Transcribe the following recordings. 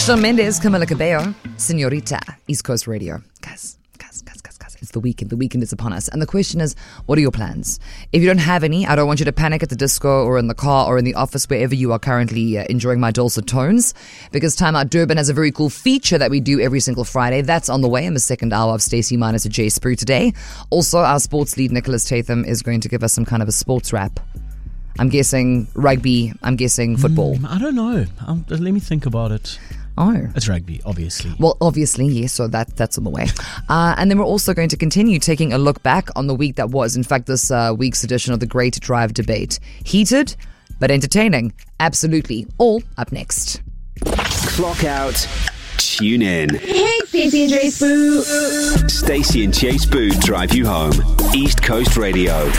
Shawn Mendes, Camila Cabello, Señorita, East Coast Radio. Guys. It's the weekend. The weekend is upon us. And the question is, what are your plans? If you don't have any, I don't want you to panic at the disco or in the car or in the office, wherever you are currently enjoying my dulcet tones, because Time Out Durban has a very cool feature that we do every single Friday. That's on the way in the second hour of Stacey minus a J Sprue today. Also, our sports lead, Nicholas Tatham, is going to give us some kind of a sports rap. I'm guessing rugby. I'm guessing football. I don't know. Let me think about it. Oh. It's rugby, obviously. Well, obviously, yes, so that's on the way. And then we're also going to continue taking a look back on the week that was. In fact, this week's edition of the Great Drive Debate. Heated, but entertaining. Absolutely. All up next. Clock out. Tune in. Hey, Stacey and J Sprue. Stacey and J Sprue drive you home. East Coast Radio.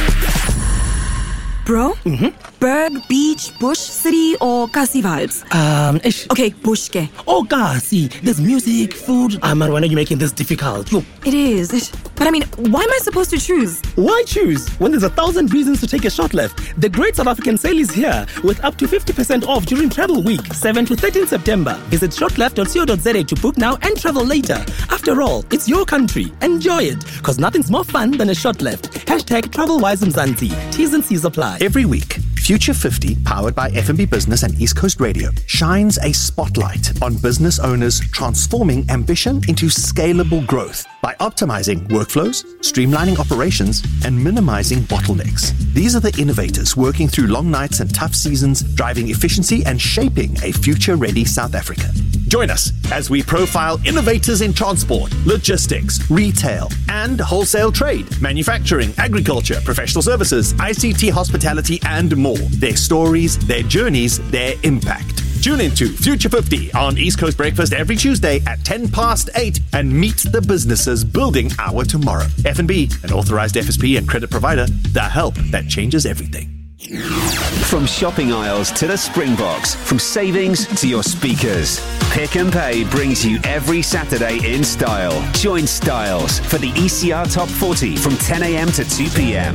Bro? Berg, beach, bush, city, or Kasi vibes? Okay, bush ke. Oh, Kasi, there's music, food. Man, why are you making this difficult? Look. It is. But I mean, why am I supposed to choose? Why choose when there's 1,000 reasons to take a short left? The Great South African Sale is here with up to 50% off during Travel Week, 7 to 13 September. Visit shortleft.co.za to book now and travel later. After all, it's your country. Enjoy it, because nothing's more fun than a short left. #TravelWise Mzansi. T's and C's apply. Every week, Future 50, powered by FNB Business and East Coast Radio, shines a spotlight on business owners transforming ambition into scalable growth by optimizing workflows, streamlining operations, and minimizing bottlenecks. These are the innovators working through long nights and tough seasons, driving efficiency and shaping a future-ready South Africa. Join us as we profile innovators in transport, logistics, retail, and wholesale trade, manufacturing, agriculture, professional services, ICT, hospitality, and more. Their stories, their journeys, their impact. Tune into Future 50 on East Coast Breakfast every Tuesday at 8:10 and meet the businesses building our tomorrow. FNB, an authorized FSP and credit provider, the help that changes everything. From shopping aisles to the Springboks, from savings to your speakers, Pick and Pay brings you every Saturday in style. Join Styles for the ECR Top 40 from 10 a.m. to 2 p.m.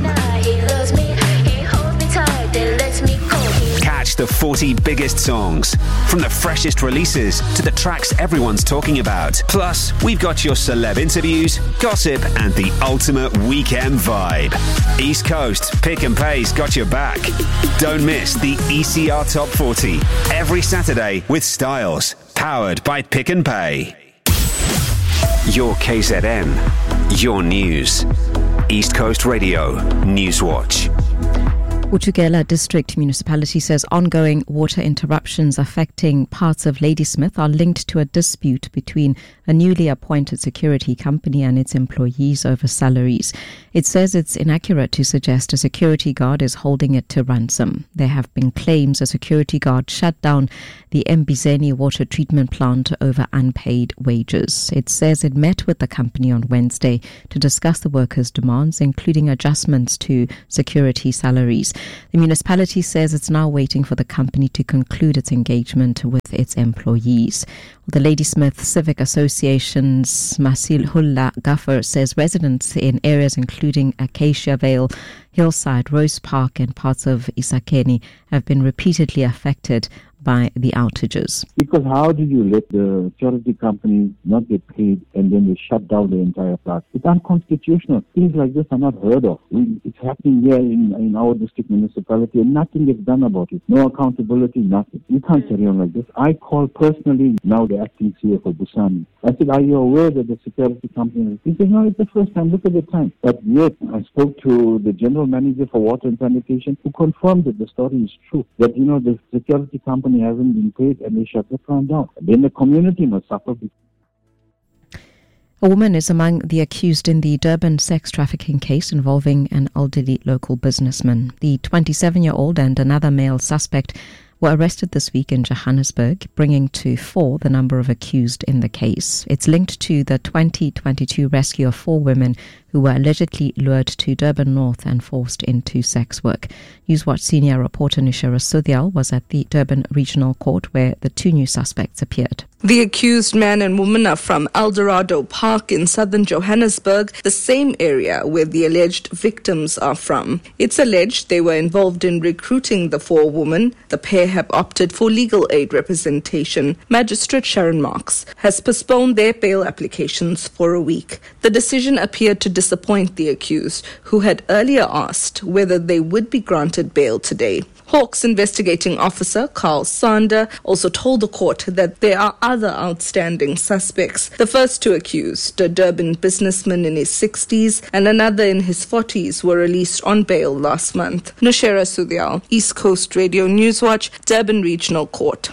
Catch the 40 biggest songs, from the freshest releases to the tracks everyone's talking about. Plus, we've got your celeb interviews, gossip, and the ultimate weekend vibe. East Coast Pick and Pay's got your back. Don't miss the ECR Top 40 every Saturday with Styles, powered by Pick and Pay. Your KZN, your news. East Coast Radio Newswatch. Utugela District Municipality says ongoing water interruptions affecting parts of Ladysmith are linked to a dispute between a newly appointed security company and its employees over salaries. It says it's inaccurate to suggest a security guard is holding it to ransom. There have been claims a security guard shut down the Mbizeni water treatment plant over unpaid wages. It says it met with the company on Wednesday to discuss the workers' demands, including adjustments to security salaries. The municipality says it's now waiting for the company to conclude its engagement with its employees. The Ladysmith Civic Association's Masil Hulla Gaffer says residents in areas including Acacia Vale, Hillside, Rose Park and parts of Isakeni have been repeatedly affected by the outages. Because how do you let the security company not get paid and then they shut down the entire plant? It's unconstitutional. Things like this are not heard of. It's happening here in our district municipality and nothing is done about it. No accountability, nothing. You can't carry on like this. I called personally now the acting CEO for Busani. I said, are you aware that the security company... He said, no, it's the first time. Look at the time. But yet, I spoke to the general manager for water and sanitation who confirmed that the story is true. That, the security company hasn't been paid and they shut the plant down. Then the community must suffer. A woman is among the accused in the Durban sex trafficking case involving an elderly local businessman. The 27-year-old and another male suspect were arrested this week in Johannesburg, bringing to 4 the number of accused in the case. It's linked to the 2022 rescue of 4 women who who were allegedly lured to Durban North and forced into sex work. Newswatch senior reporter Nushera Sudhyal was at the Durban Regional Court where the 2 new suspects appeared. The accused man and woman are from Eldorado Park in southern Johannesburg, the same area where the alleged victims are from. It's alleged they were involved in recruiting the 4 women. The pair have opted for legal aid representation. Magistrate Sharon Marks has postponed their bail applications for a week. The decision appeared to disappoint the accused, who had earlier asked whether they would be granted bail today. Hawks investigating officer Carl Sander also told the court that there are other outstanding suspects. The first 2 accused, a Durban businessman in his 60s and another in his 40s, were released on bail last month. Nushera Sudhyal, East Coast Radio Newswatch, Durban Regional Court.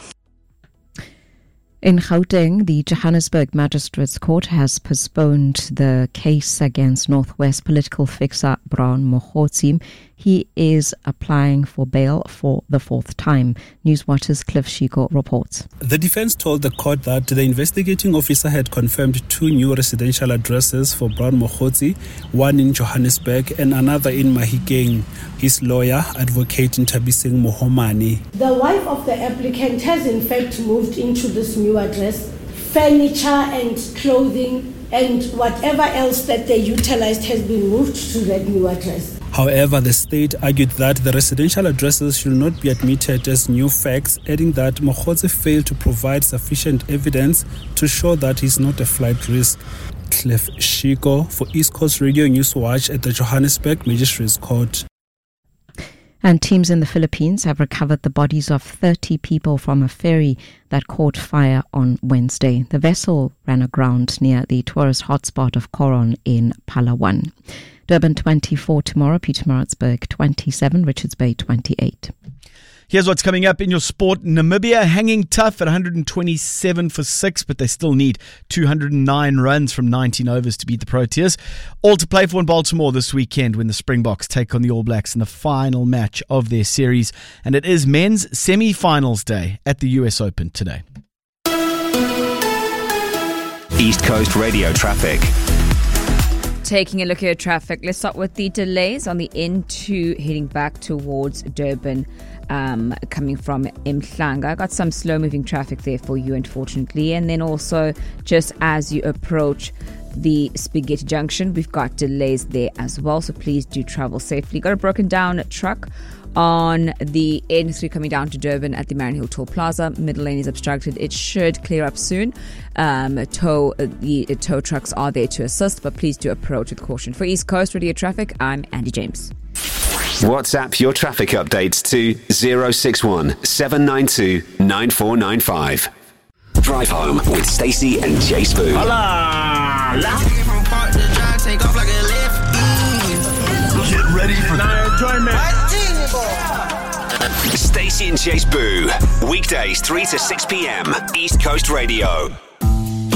In Gauteng, the Johannesburg Magistrates Court has postponed the case against Northwest political fixer Brown Mogotsi. He is applying for bail for the 4th time. Newswatch's Cliff Shiko reports. The defense told the court that the investigating officer had confirmed 2 new residential addresses for Brown Mogotsi, one in Johannesburg and another in Mahikeng. His lawyer, Advocate Ntabiseng Mohomane. The wife of the applicant has in fact moved into this new address. Furniture and clothing and whatever else that they utilized has been moved to that new address. However, the state argued that the residential addresses should not be admitted as new facts, adding that Mogotsi failed to provide sufficient evidence to show that he's not a flight risk. Cliff Shiko for East Coast Radio Newswatch at the Johannesburg Magistrates Court. And teams in the Philippines have recovered the bodies of 30 people from a ferry that caught fire on Wednesday. The vessel ran aground near the tourist hotspot of Coron in Palawan. Durban 24 tomorrow, Pietermaritzburg 27, Richards Bay 28. Here's what's coming up in your sport. Namibia hanging tough at 127 for 6, but they still need 209 runs from 19 overs to beat the Proteas. All to play for in Baltimore this weekend when the Springboks take on the All Blacks in the final match of their series. And it is men's semi-finals day at the US Open today. East Coast Radio traffic. Taking a look at traffic, let's start with the delays on the N2 heading back towards Durban. Coming from Mhlanga. Got some slow-moving traffic there for you, unfortunately. And then also, just as you approach the Spaghetti Junction, we've got delays there as well. So please do travel safely. Got a broken down truck on the N3 coming down to Durban at the Marion Hill Toll Plaza. Middle lane is obstructed. It should clear up soon. The tow trucks are there to assist, but please do approach with caution. For East Coast Radio Traffic, I'm Andy James. WhatsApp your traffic updates to 061 792 9495. Drive home with Stacey and Jay Spoo. Get ready for enjoyment. Stacey and Jay Spoo. Weekdays 3 to 6 p.m. East Coast Radio.